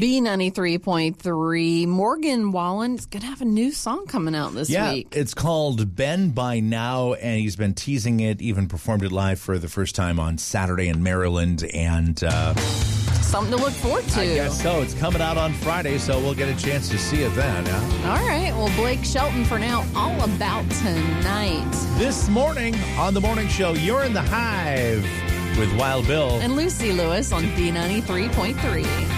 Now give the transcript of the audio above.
B93.3. Morgan Wallen is going to have a new song coming out this week. It's called Ben by Now, and he's been teasing it, even performed it live for the first time on Saturday in Maryland, and something to look forward to. I guess so. It's coming out on Friday, so we'll get a chance to see it then. All right. Well, Blake Shelton for now. All About Tonight. This morning on The Morning Show, you're in the Hive with Wild Bill and Lucy Lewis on B93.3.